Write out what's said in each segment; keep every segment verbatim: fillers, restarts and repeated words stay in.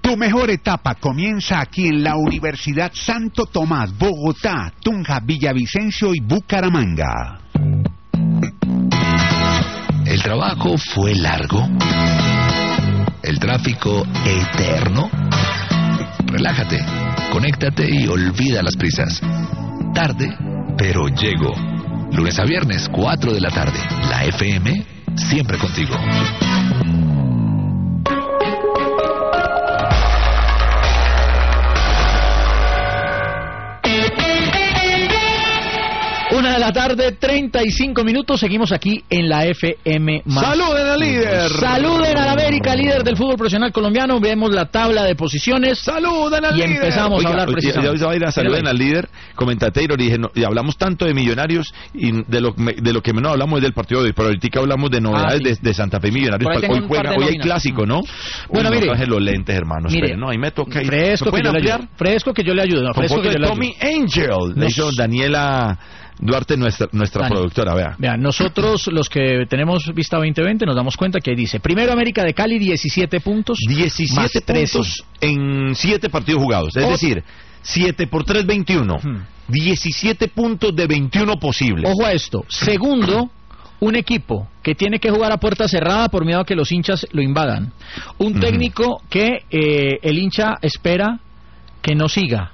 Tu mejor etapa comienza aquí en la Universidad Santo Tomás, Bogotá, Tunja, Villavicencio y Bucaramanga. El trabajo fue largo. El tráfico eterno. Relájate, conéctate y olvida las prisas. Tarde, pero llego. Lunes a viernes, cuatro de la tarde. La F M, siempre contigo. Una de la tarde, treinta y cinco minutos. Seguimos aquí en la F M más. ¡Saluden al líder! ¡Saluden al América, líder del fútbol profesional colombiano! Vemos la tabla de posiciones. ¡Saluden al y líder! Y empezamos Oiga, a hablar precisamente. Ya, ya, ya, saluden al líder, comentatero, y, dije, no, y hablamos tanto de Millonarios y de lo, de lo que menos hablamos es del partido de hoy, pero ahorita hablamos de novedades ah, sí. de, de Santa Fe Millonarios. Hoy juega, hoy hay clásico, ¿no? Bueno, Uy, mire. No traje los lentes, hermanos. Mire, pero, no, ahí me toca. Fresco, que yo le ayudo. Fresco que yo le ayudo. Con Fresco foto que yo de le Tommy ayudo. Angel. Le hizo Daniela Duarte, nuestra nuestra Dani, productora, vea. Vea, nosotros los que tenemos vista veinte veinte nos damos cuenta que ahí dice, primero América de Cali, diecisiete puntos. diecisiete puntos en siete partidos jugados. Es o... decir, siete por tres, veintiuno. Hmm. diecisiete puntos de veintiuno posibles. Ojo a esto. Segundo, un equipo que tiene que jugar a puerta cerrada por miedo a que los hinchas lo invadan. Un hmm. técnico que eh, el hincha espera que no siga.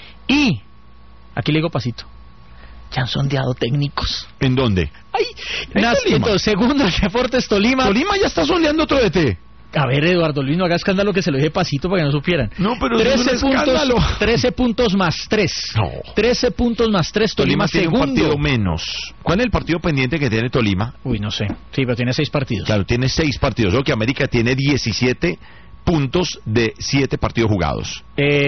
Y, aquí le digo pasito, ya han sondeado técnicos. ¿En dónde? Ay, entonces, segundo, el Deportes Tolima. Tolima ya está sondeando otro D T. A ver, Eduardo Luis, no haga escándalo, que se lo dije pasito para que no supieran. No, pero trece es un puntos, escándalo. trece puntos más tres. No. trece puntos más tres, Tolima, Tolima tiene segundo. un partido menos. ¿Cuál es el partido pendiente que tiene Tolima? Uy, no sé. Sí, pero tiene seis partidos. Claro, tiene seis partidos. Creo que América tiene diecisiete puntos de siete partidos jugados.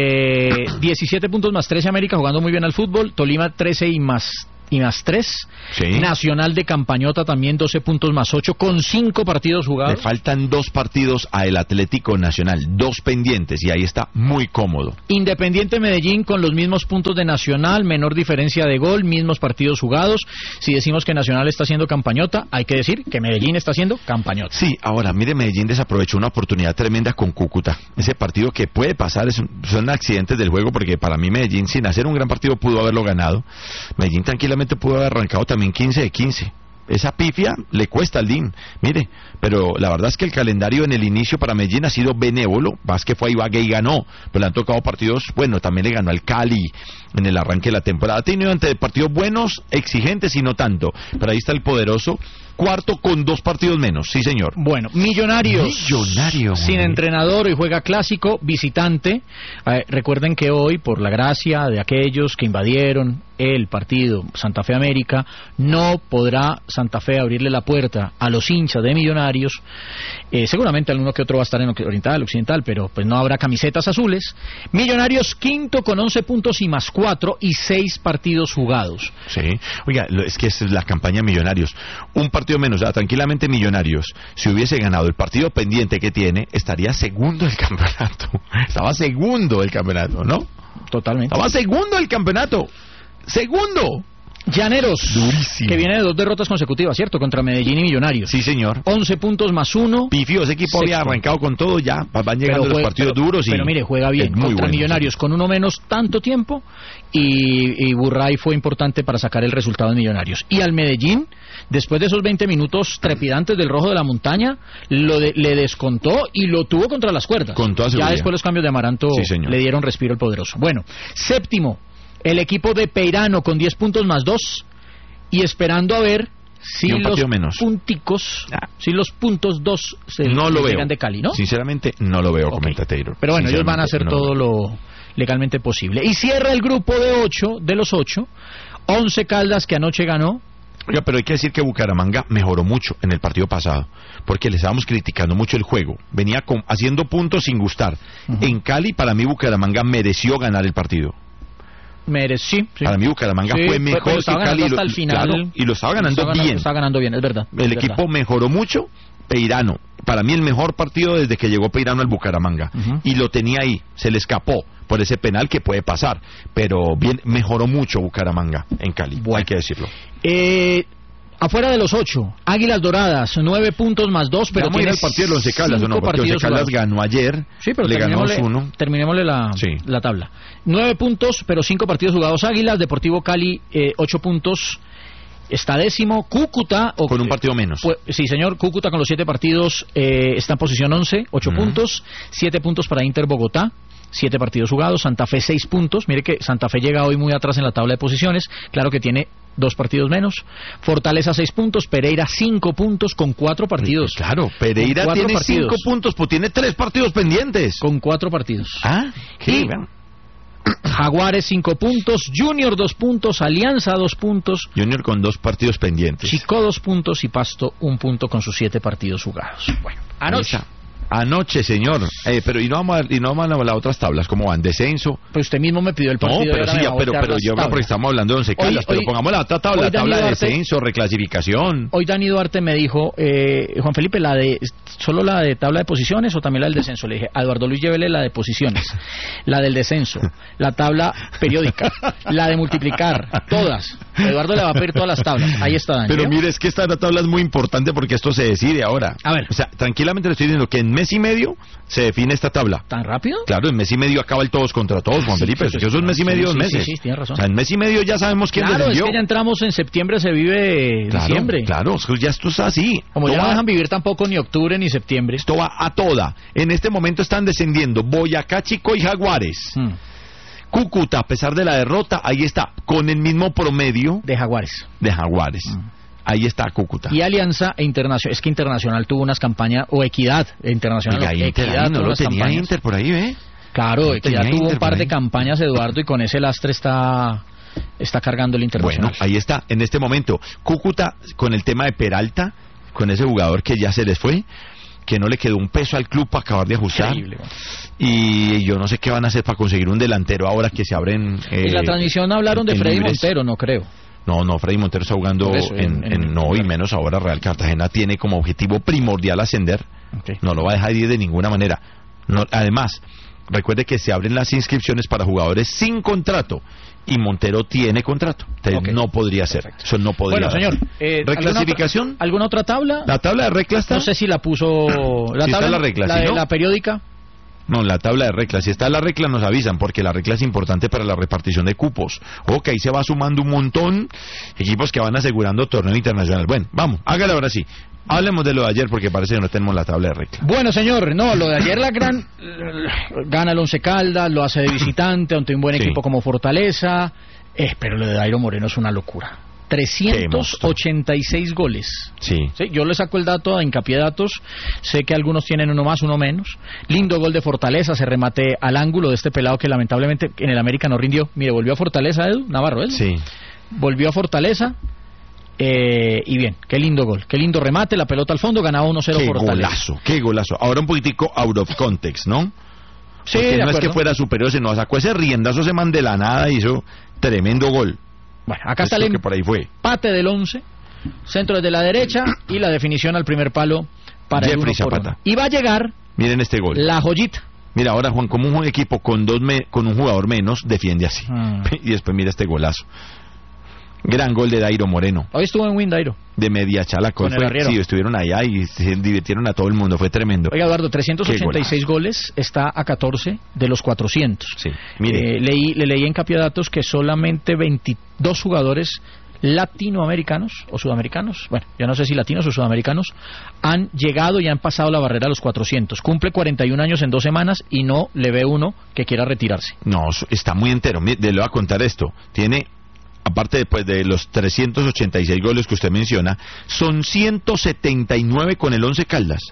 Eh, diecisiete puntos más trece América jugando muy bien al fútbol. Tolima trece y más y más tres. Sí. Nacional de Campañota también doce puntos más ocho con cinco partidos jugados. Le faltan dos partidos a el Atlético Nacional, dos pendientes y ahí está muy cómodo. Independiente Medellín con los mismos puntos de Nacional, menor diferencia de gol, mismos partidos jugados. Si decimos que Nacional está haciendo campañota, hay que decir que Medellín está haciendo campañota. Sí, ahora mire, Medellín desaprovechó una oportunidad tremenda con Cúcuta. Ese partido que puede pasar es, son accidentes del juego, porque para mí Medellín sin hacer un gran partido pudo haberlo ganado. Medellín tranquilamente pudo haber arrancado también quince de quince. Esa pifia le cuesta al D I N, mire, pero la verdad es que el calendario en el inicio para Medellín ha sido benévolo. Vázquez fue a Ibagué y ganó, pero le han tocado partidos, bueno, también le ganó al Cali en el arranque de la temporada. Ha tenido entre partidos buenos, exigentes y no tanto, pero ahí está el poderoso cuarto con dos partidos menos, sí señor. Bueno, Millonarios, Millonarios sin hombre. entrenador y juega clásico, visitante. Eh, recuerden que hoy, por la gracia de aquellos que invadieron el partido Santa Fe América, no podrá Santa Fe abrirle la puerta a los hinchas de Millonarios. Eh, seguramente alguno que otro va a estar en Oriental, Occidental, pero pues no habrá camisetas azules. Millonarios quinto con once puntos y más cuatro y seis partidos jugados. Sí, oiga, es que es la campaña Millonarios. Un partido menos, o sea, tranquilamente Millonarios, si hubiese ganado el partido pendiente que tiene, estaría segundo del campeonato. Estaba segundo del campeonato, ¿no? Totalmente. Estaba segundo del campeonato. Segundo. Llaneros, durísimo, que viene de dos derrotas consecutivas, ¿cierto? Contra Medellín y Millonarios. Sí, señor. once puntos más uno. Pifio, ese equipo sexto. Había arrancado con todo ya. Van llegando pero los partidos pero, duros. Y pero mire, juega bien. Contra bueno, Millonarios, sí. con uno menos tanto tiempo. Y, y Burray fue importante para sacar el resultado de Millonarios. Y al Medellín, después de esos veinte minutos trepidantes del Rojo de la Montaña, lo de, le descontó y lo tuvo contra las cuerdas. Con toda seguridad. Ya después los cambios de Amaranto sí, le dieron respiro al poderoso. Bueno, séptimo, el equipo de Peirano con diez puntos más dos. Y esperando a ver si los menos. punticos, ah. si los puntos dos se no lo veo. de Cali, ¿no? Sinceramente, no lo veo, okay. comentatero. Pero bueno, ellos van a hacer no todo lo legalmente posible. Y cierra el grupo de ocho, de los ocho, Once Caldas, que anoche ganó. Oiga, pero hay que decir que Bucaramanga mejoró mucho en el partido pasado, porque le estábamos criticando mucho el juego. Venía con, haciendo puntos sin gustar. Uh-huh. En Cali, para mí, Bucaramanga mereció ganar el partido. Merecí, sí. Para mí Bucaramanga sí, fue mejor que Cali hasta el final, claro, y lo estaba ganando, estaba ganando bien. Estaba ganando bien, es verdad. El es equipo verdad. mejoró mucho. Peirano, para mí el mejor partido desde que llegó Peirano al Bucaramanga, uh-huh. y lo tenía ahí, se le escapó por ese penal que puede pasar, pero bien mejoró mucho Bucaramanga en Cali, bueno. hay que decirlo. Eh, Afuera de los ocho, Águilas Doradas, nueve puntos más dos, pero vamos a ir tiene al partido de Once Caldas, ¿o no? cinco Porque Once partidos Caldas jugados. ganó ayer, Sí, pero le ganó terminémosle, uno. terminémosle la, Sí. la tabla. Nueve puntos, pero cinco partidos jugados Águilas, Deportivo Cali, eh, ocho puntos, está décimo, Cúcuta... O, Con un partido menos. Pues, sí, señor, Cúcuta con los siete partidos eh, está en posición once, ocho Mm. puntos, siete puntos para Inter Bogotá, siete partidos jugados, Santa Fe seis puntos, mire que Santa Fe llega hoy muy atrás en la tabla de posiciones, claro que tiene dos partidos menos, Fortaleza seis puntos, Pereira cinco puntos con cuatro partidos. Claro, Pereira Con cuatro tiene partidos. cinco puntos, pues tiene tres partidos pendientes. Con cuatro partidos. Ah, qué Y- bien. Jaguares cinco puntos, Junior dos puntos, Alianza dos puntos, Junior con dos partidos pendientes. Chico dos puntos y Pasto un punto con sus siete partidos jugados. Bueno, anoche. Ahí está. Anoche, señor. Eh, pero y no vamos a, y no vamos a las otras tablas, ¿cómo van? Descenso. Pero usted mismo me pidió el No, partido. y pero ahora sí, me ya, va a pero, voltear pero las yo creo tablas. porque estamos hablando de Once Caldas, Hoy- pero hoy- pongamos la otra tabla, hoy la tabla Dani de Duarte- descenso, reclasificación. Hoy Dani Duarte me dijo, eh, Juan Felipe, la de solo la de tabla de posiciones o también la del descenso. Le dije, a Eduardo Luis llévele la de posiciones, la del descenso, la tabla periódica, la de multiplicar, todas. Eduardo le va a pedir todas las tablas. Ahí está Dani. Pero ¿vio? mire, es que esta tabla es muy importante porque esto se decide ahora. A ver. O sea, tranquilamente le estoy diciendo que en mes y medio se define esta tabla. ¿Tan rápido? Claro, en mes y medio acaba el todos contra todos, Juan Sí, Felipe. pues, Eso es un mes y medio, dos sí, sí, meses. sí, sí, tiene razón. O sea, en mes y medio ya sabemos quién Claro, es descendió. que ya entramos en septiembre, se vive Claro, diciembre. claro, es que ya esto es así. Como Esto ya no va- dejan vivir tampoco ni octubre ni septiembre. Esto va a toda. En este momento están descendiendo Boyacá Chico y Jaguares. Mm, Cúcuta, a pesar de la derrota, ahí está, con el mismo promedio de Jaguares. de Jaguares. Ahí está Cúcuta. Y Alianza e Internacional. Es que Internacional tuvo unas campañas, o Equidad e Internacional. Oiga, Inter, Equidad ahí no tuvo lo unas tenía campañas. Inter por ahí, ¿eh? Claro, No Equidad tenía tuvo Inter un par por de ahí. campañas, Eduardo, y con ese lastre está está cargando el Internacional. Bueno, ahí está, en este momento. Cúcuta, con el tema de Peralta, con ese jugador que ya se les fue, que no le quedó un peso al club para acabar de ajustar. Increíble, bueno. Y yo no sé qué van a hacer para conseguir un delantero ahora que se abren. eh, En la transmisión hablaron de en Freddy libres. Montero, no creo. No, no, Freddy Montero está jugando Por eso, en, en- en- en- no, y menos ahora Real Cartagena tiene como objetivo primordial ascender. Okay. No lo va a dejar ir de ninguna manera. No, además, recuerde que se abren las inscripciones para jugadores sin contrato y Montero tiene contrato. Entonces Ok. no podría ser. Perfecto. Eso no podría Bueno, señor. eh, ¿Reclasificación? ¿Alguna otra, ¿Alguna otra tabla? ¿La tabla de regla está? No sé si la puso... ¿La Sí está tabla? la regla, la si de no- la periódica. No, la tabla de reglas. Si está la regla nos avisan, porque la regla es importante para la repartición de cupos. Ok, ahí se va sumando un montón equipos que van asegurando torneo internacional. Bueno, vamos, hágalo ahora sí. Hablemos de lo de ayer porque parece que no tenemos la tabla de reglas. Bueno, señor, no, lo de ayer la gran... Gana el Once Caldas, lo hace de visitante ante un buen Sí. equipo como Fortaleza. Eh, pero lo de Dairo Moreno es una locura. trescientos ochenta y seis goles. Sí. Sí, yo le saco el dato a hincapié datos. Sé que algunos tienen uno más, uno menos. Lindo gol de Fortaleza, se remate al ángulo de este pelado que lamentablemente en el América no rindió. Mire, volvió a Fortaleza, Edu, Navarro, Edu. Sí. Volvió a Fortaleza. Eh, y bien, qué lindo gol, qué lindo remate, la pelota al fondo, ganaba uno cero Qué Fortaleza. golazo, qué golazo. Ahora un poquitico out of context, ¿no? Sí, Porque de no es acuerdo. que fuera superior, sino sacó ese riendazo, se man de la nada y hizo tremendo gol. Bueno, acá está el Esto que por ahí fue. empate del once, centro desde la derecha y la definición al primer palo para el Jeffrey uno por Zapata. uno. Y va a llegar Miren este gol. la joyita. Mira, ahora Juan, como un equipo con dos me- con un jugador menos defiende así. Mm. Y después mira este golazo. Gran gol de Dairo Moreno, Hoy estuvo en Windairo. de media chala. Con el Fue- arriero. sí, estuvieron allá y se divirtieron a todo el mundo, fue tremendo. Oiga, Eduardo, trescientos ochenta y seis goles, está a catorce de los cuatrocientos. Sí, mire. Eh, leí, le leí en Capiadatos que solamente veintidós jugadores latinoamericanos o sudamericanos, bueno, yo no sé si latinos o sudamericanos, han llegado y han pasado la barrera a los cuatrocientos. Cumple cuarenta y un años en dos semanas y no le ve uno que quiera retirarse. No, está muy entero. Mire, le voy a contar esto. Tiene, aparte después de los trescientos ochenta y seis goles que usted menciona, son ciento setenta y nueve con el Once Caldas.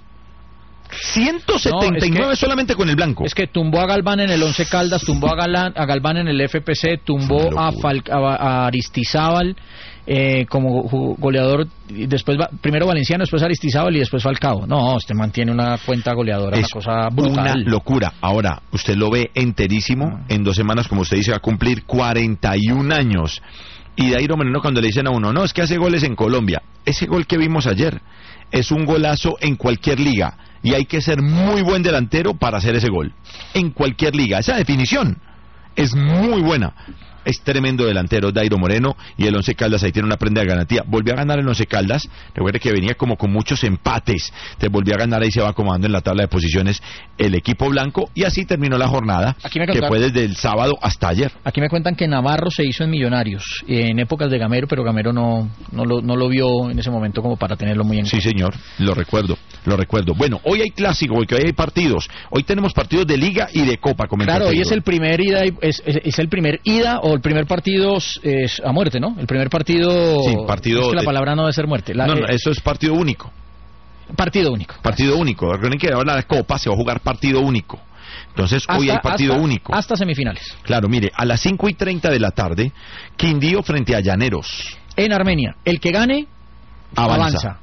ciento setenta y nueve No, es que- solamente con el blanco. Es que tumbó a Galván en el Once Caldas, tumbó a, Galán, a Galván en el F P C, tumbó Una a, locura. Fal- a, a Aristizábal eh, como ju- goleador, y después va- primero Valenciano, después Aristizábal y después Falcao. No, este mantiene una cuenta goleadora, Es una cosa brutal. una locura. Ahora, usted lo ve enterísimo. En dos semanas, como usted dice, va a cumplir cuarenta y un años. Y Dairo Moreno, cuando le dicen a uno, no, es que hace goles en Colombia. Ese gol que vimos ayer es un golazo en cualquier liga. Y hay que ser muy buen delantero para hacer ese gol. En cualquier liga. Esa definición es muy buena. Es tremendo delantero Dairo Moreno, y el Once Caldas ahí tiene una prenda de garantía. Volvió a ganar el Once Caldas, recuerde que venía como con muchos empates, te volvió a ganar, ahí se va acomodando en la tabla de posiciones el equipo blanco, y así terminó la jornada, que fue desde el sábado hasta ayer. Aquí me cuentan que Navarro se hizo en Millonarios en épocas de Gamero, pero Gamero no, no, lo, no lo vio en ese momento como para tenerlo muy en cuenta. Sí, señor, lo recuerdo, lo recuerdo. Bueno, hoy hay clásico, porque hoy hay partidos. Hoy tenemos partidos de Liga y de Copa. Claro, hoy es el primer ida, es, es, es el primer ida o el primer partido es a muerte, ¿no? El primer partido... Sí, partido... Es que la de... palabra no debe ser muerte. La, no, no, eh... eso es partido único. Partido único. Partido gracias. único. Recuerden que ahora la Copa se va a jugar partido único. Entonces, hasta, hoy hay partido hasta, único. Hasta semifinales. Claro, mire, a las cinco y treinta de la tarde, Quindío frente a Llaneros. En Armenia. El que gane, avanza. avanza.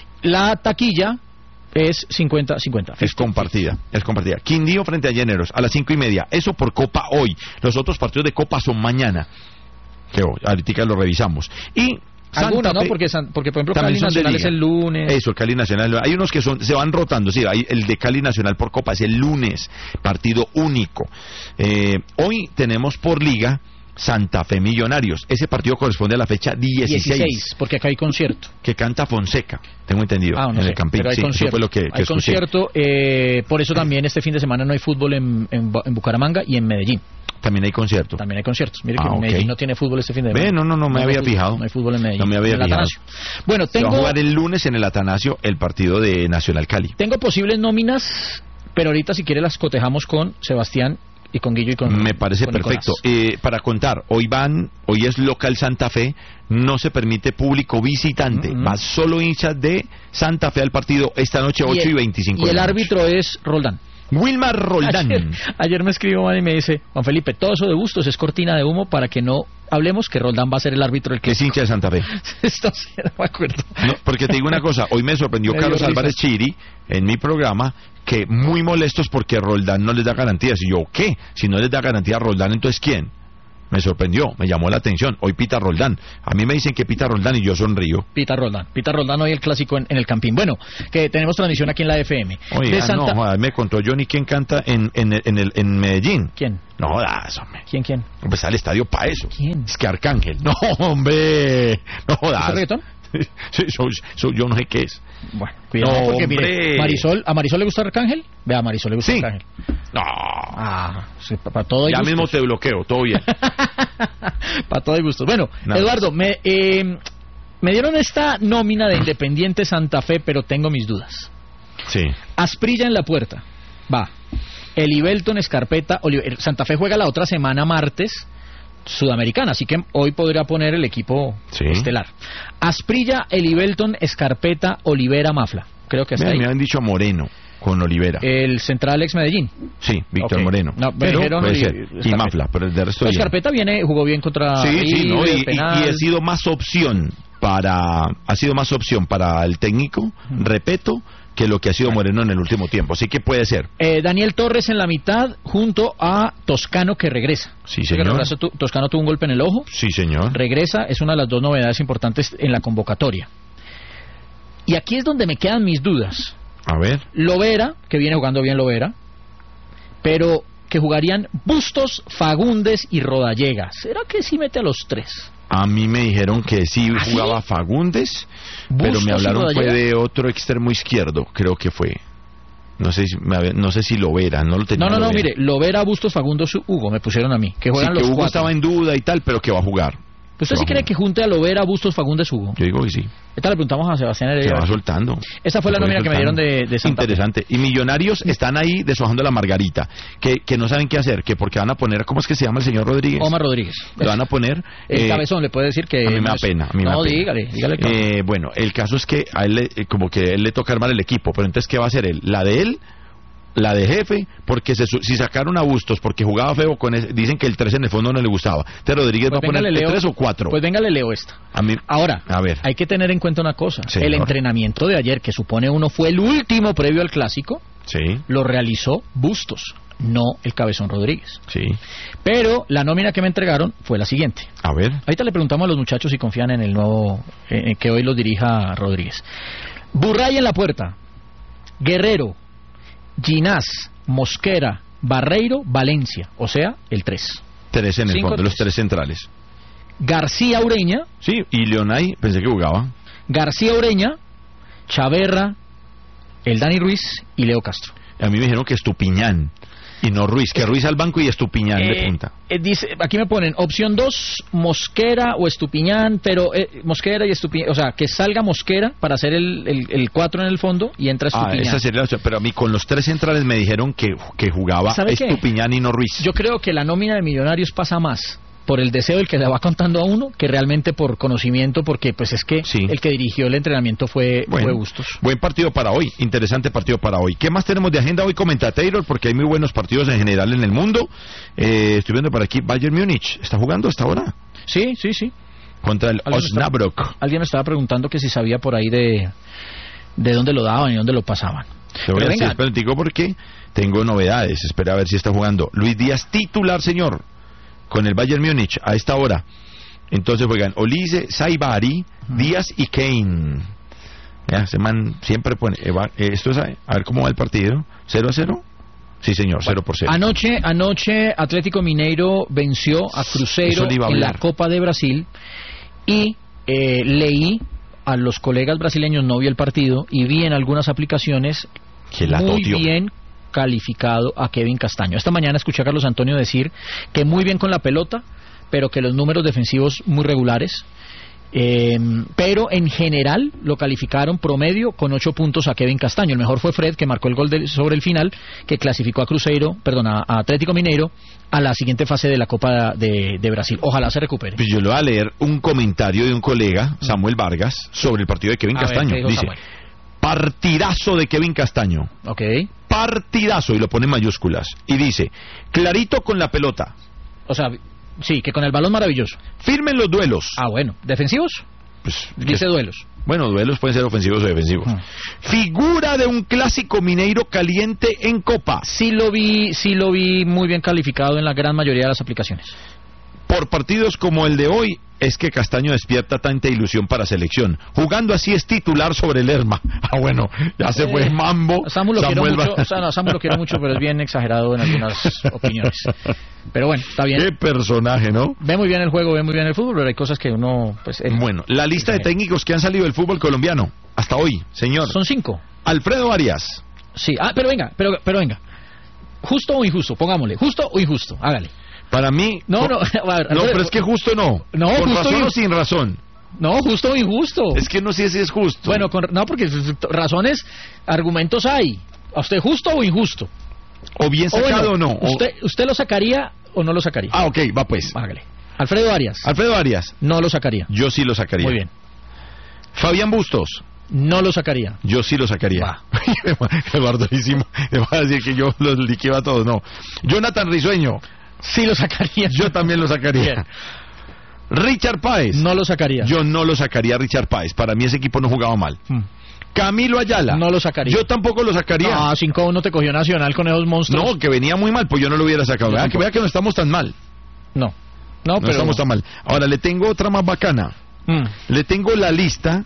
La taquilla... Es cincuenta cincuenta. Es compartida, es compartida. Quindío frente a Llaneros a las cinco y media. Eso por Copa hoy. Los otros partidos de Copa son mañana. Que hoy, ahorita lo revisamos. Y algunos, ¿no? Porque, porque por ejemplo, Cali Nacional es el lunes. Eso, el Cali Nacional. Hay unos que son se van rotando. Sí, hay, el de Cali Nacional por Copa es el lunes. Partido único. Eh, hoy tenemos por Liga Santa Fe Millonarios. Ese partido corresponde a la fecha dieciséis. dieciséis, porque acá hay concierto. Que canta Fonseca, tengo entendido. Ah, no en sé, el Campín. pero hay sí, concierto. Eso fue lo que, que hay escuché. concierto, eh, por eso también este fin de semana no hay fútbol en, en, en Bucaramanga y en Medellín. También hay concierto. También hay conciertos. Mire ah, que okay. Medellín no tiene fútbol este fin de semana. Ve, no, no, no me no había fútbol, fijado. No hay fútbol en Medellín. No me había fijado. Atanasio. Bueno, tengo... Se va a jugar el lunes en el Atanasio el partido de Nacional Cali. Tengo posibles nóminas, pero ahorita si quiere las cotejamos con Sebastián y con Guillo y con Me parece con perfecto. Eh, para contar, hoy van, hoy es local Santa Fe, no se permite público visitante, uh-huh. va solo hinchas de Santa Fe al partido esta noche ocho y veinticinco. Y el árbitro es Roldán. Wilmar Roldán. Ayer, ayer me escribió y me dice, Juan Felipe, todo eso de Bustos es cortina de humo para que no hablemos que Roldán va a ser el árbitro el que es hincha de Santa Fe. Esto sí, no me acuerdo. No, porque te digo una cosa, hoy me sorprendió me Carlos Álvarez Chiri en mi programa, que muy molestos porque Roldán no les da garantías. Y yo, ¿qué? Si no les da garantía a Roldán, entonces ¿quién? Me sorprendió, me llamó la atención. Hoy pita Roldán. A mí me dicen que pita Roldán y yo sonrío. Pita Roldán. Pita Roldán hoy el clásico en, en el Campín. Bueno, que tenemos transmisión aquí en la F M. Oye, Santa... no, me contó Johnny quién canta en, en, en, el, en Medellín. ¿Quién? No jodas, hombre. ¿Quién, quién? Pues al estadio para eso. ¿Quién? Es que Arcángel. No, hombre. No jodas. ¿Es reggaetón? Sí, so, so, yo no sé qué es. Bueno, cuidado, no, porque hombre. Mire, Marisol, ¿a Marisol le gusta Arcángel? Vea, a Marisol le gusta sí. Arcángel. No. Ah, sí, para todo hay ya gustos. mismo te bloqueo, todo bien. Para todo hay gustos. Bueno, Nada Eduardo, me, eh, me dieron esta nómina de Independiente Santa Fe, pero tengo mis dudas. Sí. Asprilla en la puerta. Va. Elibelton, Escarpeta, Oliver. Santa Fe juega la otra semana martes Sudamericana, así que hoy podría poner el equipo sí. estelar. Asprilla, Elibelton, Escarpeta, Olivera, Mafla. Creo que está ahí. Me habían dicho Moreno con Olivera. El central ex Medellín. Sí, Víctor okay. Moreno. No, pero puede y, ser. Y Mafla, pero el de resto bien. Escarpeta viene, jugó bien contra sí, River, sí, no, y, penal. y, y ha sido más opción para ha sido más opción para el técnico, uh-huh. repito, que lo que ha sido Moreno en el último tiempo, así que puede ser. Eh, Daniel Torres en la mitad junto a Toscano que regresa. Sí, señor. Toscano tuvo un golpe en el ojo. Sí, señor. Regresa, es una de las dos novedades importantes en la convocatoria. Y aquí es donde me quedan mis dudas. A ver. Lovera, que viene jugando bien Lovera, pero que jugarían Bustos, Fagundes y Rodallega. ¿Será que sí mete a los tres? A mí me dijeron que sí ¿Ah, jugaba sí? Fagundes, pero me hablaron fue de otro extremo izquierdo, creo que fue. No sé si, no sé si Lovera, no lo tenía. No, no, no, Lovera. mire, Lovera, Bustos, Fagundes, Hugo, me pusieron a mí. Que juegan sí, los que Hugo cuatro. Estaba en duda y tal, pero que va a jugar. ¿Usted sí cree que junte a Lovera, Bustos, Fagundes, Hugo? Yo digo que sí. Esta le preguntamos a Sebastián Heredia. Se va soltando. Esa fue la nómina que me dieron de, de Santa Interesante. Fe. Y Millonarios están ahí deshojando la margarita, que, que no saben qué hacer, que porque van a poner, ¿cómo es que se llama el señor Rodríguez? Omar Rodríguez. Le van a poner... El eh, cabezón, le puede decir que... A mí me da pena. A mí no, me da pena. dígale, dígale. Eh, bueno, el caso es que a él, le, como que a él le toca armar el equipo, pero entonces, ¿qué va a hacer él? ¿La de él? La de jefe, porque se, si sacaron a Bustos porque jugaba feo con ese, dicen que el tres en el fondo no le gustaba. ¿Te Rodríguez pues va a poner Leo, tres o cuatro? Pues venga, le leo esta. A mí, Ahora, a ver. hay que tener en cuenta una cosa. Señor. El entrenamiento de ayer, que supone uno fue el último previo al Clásico, sí. lo realizó Bustos, no el Cabezón Rodríguez. Sí. Pero la nómina que me entregaron fue la siguiente. A ver. Ahorita le preguntamos a los muchachos si confían en el nuevo, eh, que hoy los dirija Rodríguez. Burray en la puerta. Guerrero, Ginás, Mosquera, Barreiro, Valencia, o sea, el tres. Tres en el Cinco, fondo, los tres. tres centrales. García Ureña, Sí, y Leonay, pensé que jugaba. García Ureña, Chaverra, el Dani Ruiz y Leo Castro. A mí me dijeron que Estupiñán y no Ruiz, que Ruiz al banco y Estupiñán de Eh, punta. eh, dice, aquí me ponen opción dos, Mosquera o Estupiñán, pero eh, Mosquera y Estupiñán, o sea, que salga Mosquera para hacer el, el, el cuatro en el fondo y entra Ah, Estupiñán. esa sería la opción, pero a mí con los tres centrales me dijeron que, que jugaba ¿Sabe qué? Estupiñán y no Ruiz. Yo creo que la nómina de Millonarios pasa más por el deseo del que le va contando a uno que realmente por conocimiento, porque pues es que Sí. el que dirigió el entrenamiento fue, Bueno, fue Bustos. buen partido para hoy, interesante partido para hoy. ¿Qué más tenemos de agenda hoy? Comenta Taylor, porque hay muy buenos partidos en general en el mundo. Eh, estoy viendo por aquí, Bayern Múnich, ¿está jugando hasta ahora? Sí, sí, sí. Contra el ¿Alguien me está- Osnabrück. Alguien me estaba preguntando que si sabía por ahí de, de dónde lo daban y dónde lo pasaban. Te voy Pero a decir, venga, espera un tico, porque tengo novedades. Espera a ver si está jugando. Luis Díaz, titular, señor, con el Bayern Múnich a esta hora. Entonces juegan Olise, Saibari, Díaz y Kane. Ya, se man siempre pone. eh, va- eh, esto es, a, a ver cómo va el partido. ¿cero a cero? Sí, señor, cero por cero. Anoche, anoche Atlético Mineiro venció a Cruzeiro Eso le iba a en la hablar. Copa de Brasil y eh, leí a los colegas brasileños, no vi el partido, y vi en algunas aplicaciones Que la muy totió. bien calificado a Kevin Castaño. Esta mañana escuché a Carlos Antonio decir que muy bien con la pelota, pero que los números defensivos muy regulares. Eh, pero en general lo calificaron promedio con ocho puntos a Kevin Castaño. El mejor fue Fred, que marcó el gol de, sobre el final, que clasificó a Cruzeiro, perdón, a, a Atlético Mineiro a la siguiente fase de la Copa de, de Brasil. Ojalá se recupere. Pues yo le voy a leer un comentario de un colega, Samuel Vargas, sobre el partido de Kevin A ver, Castaño. ¿qué dijo Dice, Samuel? partidazo de Kevin Castaño. Ok. Partidazo, y lo pone en mayúsculas. Y dice, clarito con la pelota, O sea, sí, que con el balón maravilloso. firme en los duelos. Ah, bueno. ¿Defensivos? Pues, Dice que- duelos. bueno, duelos pueden ser ofensivos o defensivos. Hmm. Figura de un clásico mineiro caliente en Copa. Sí lo vi, sí lo vi muy bien calificado en la gran mayoría de las aplicaciones. Por partidos como el de hoy, es que Castaño despierta tanta ilusión para selección. Jugando así es titular sobre el Lerma. Ah, bueno, ya se fue Eh, Mambo. a Samu lo quiero Samuel mucho, va- o sea, no, a Samu lo quiero mucho, pero es bien exagerado en algunas opiniones. Pero bueno, está bien. Qué personaje, ¿no? Ve muy bien el juego, ve muy bien el fútbol, pero hay cosas que uno, pues... eh, Bueno, la lista de técnicos que han salido del fútbol colombiano hasta hoy, señor. Son cinco. Alfredo Arias. Sí, ah, pero venga, pero, pero venga. ¿Justo o injusto? Pongámosle. ¿Justo o injusto? Hágale. Para mí... No, no, a ver, No, Alfredo, pero es que justo no. No, ¿Con justo razón y- o sin razón? No, justo o injusto. Es que no sé si es justo. Bueno, con, no, porque razones, argumentos hay. ¿A usted justo o injusto? o bien O sacado bueno, o no. o- ¿usted, ¿Usted lo sacaría o no lo sacaría? Ah, ok, va pues. Hágale. Alfredo Arias. Alfredo Arias. No lo sacaría. Yo sí lo sacaría. Muy bien. Fabián Bustos. No lo sacaría. Yo sí lo sacaría. Va. Eduardo Hicimo, me va a decir que yo los liqueo a todos. No. Jonathan Risueño. Sí lo sacaría. Yo también lo sacaría. Bien. Richard Páez. No lo sacaría. Yo no lo sacaría a Richard Páez. Para mí ese equipo no jugaba mal. Hmm. Camilo Ayala. No lo sacaría. Yo tampoco lo sacaría. No, cinco a uno te cogió Nacional con esos monstruos. No, que venía muy mal, pues yo no lo hubiera sacado. Yo Vea que, tampoco. vea que no estamos tan mal. No. No, No pero... estamos tan mal. Ahora le tengo otra más bacana. Mm. Le tengo la lista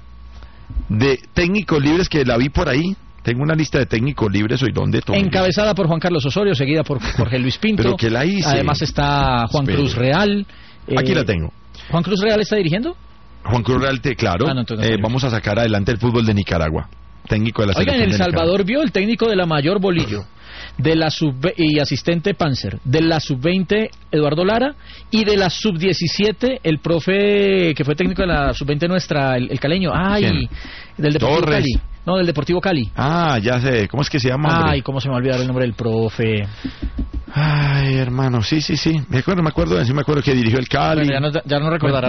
de técnicos libres que la vi por ahí. Tengo una lista de técnicos libres hoy donde todo. Encabezada por Juan Carlos Osorio, seguida por Jorge Luis Pinto. Pero que la hice. Además está Juan Espere. Cruz Real. Aquí Eh, la tengo. ¿Juan Cruz Real está dirigiendo? Juan Cruz Realte, claro. Ah, no, entonces no Eh, sé. vamos a sacar adelante el fútbol de Nicaragua. Técnico de la Oigan, selección en El de Nicaragua. Salvador vio el técnico de la mayor Bolillo, de la sub y asistente Panzer, de la sub veinte Eduardo Lara y de la sub diecisiete el profe que fue técnico de la sub veinte nuestra, el, el caleño, ay, ¿Quién? del Deportivo Torres. Cali. No, del Deportivo Cali. Ah, ya sé. ¿Cómo es que se llama, hombre? Ay, cómo se me va a olvidar el nombre del profe. Ay, hermano, sí, sí, sí. Me acuerdo, me acuerdo, sí me acuerdo que dirigió el Cali. Bueno, ya no, ya no recordará.